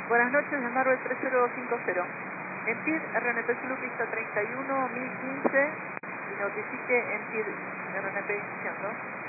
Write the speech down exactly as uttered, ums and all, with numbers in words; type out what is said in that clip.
Buenas noches, de Marvel tres cero cinco cero. En P I D, R N P Zulu, pista treinta y uno, mil quince, y notifique en P I D, R N P iniciando.